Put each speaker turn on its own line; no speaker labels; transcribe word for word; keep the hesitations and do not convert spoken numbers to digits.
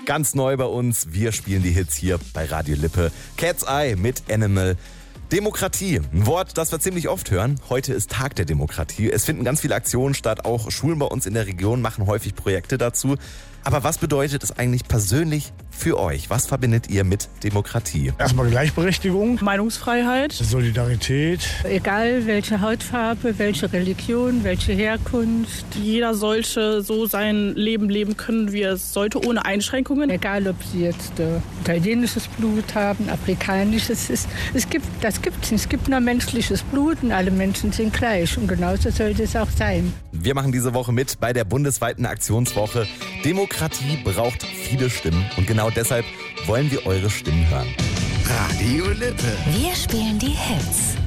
Ganz neu bei uns, wir spielen die Hits hier bei Radio Lippe. Cat's Eye mit Animal. Demokratie, ein Wort, das wir ziemlich oft hören. Heute ist Tag der Demokratie. Es finden ganz viele Aktionen statt, auch Schulen bei uns in der Region machen häufig Projekte dazu. Aber was bedeutet es eigentlich persönlich für euch? Was verbindet ihr mit Demokratie?
Erstmal Gleichberechtigung,
Meinungsfreiheit,
Solidarität.
Egal welche Hautfarbe, welche Religion, welche Herkunft.
Jeder sollte so sein Leben leben können, wie er es sollte, ohne Einschränkungen.
Egal, ob sie jetzt äh, italienisches Blut haben, afrikanisches. Es, es gibt, das gibt es. Es gibt nur menschliches Blut und alle Menschen sind gleich. Und genauso sollte es auch sein.
Wir machen diese Woche mit bei der bundesweiten Aktionswoche. Demokratie braucht viele Stimmen und genau deshalb wollen wir eure Stimmen hören.
Radio Lippe.
Wir spielen die Hits.